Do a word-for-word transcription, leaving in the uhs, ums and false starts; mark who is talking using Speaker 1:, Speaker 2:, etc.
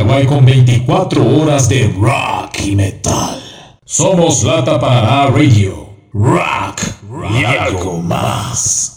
Speaker 1: Paraguay con veinticuatro horas de rock y metal. Somos Lata Paraná Radio. Rock y algo más.